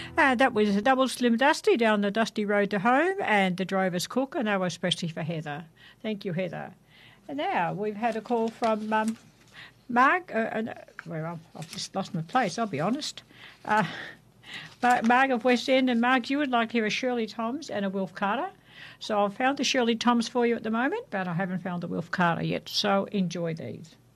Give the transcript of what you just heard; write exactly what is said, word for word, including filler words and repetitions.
And that was a double Slim Dusty down the dusty road to home and the drover's cook, and they were especially for Heather. Thank you, Heather. And now we've had a call from um, Mark. Uh, uh, well, I've just lost my place, I'll be honest. Uh, Mark of West End, and Mark, you would like to hear a Shirley Toms and a Wilf Carter. So I've found the Shirley Toms for you at the moment, but I haven't found the Wilf Carter yet. So enjoy these.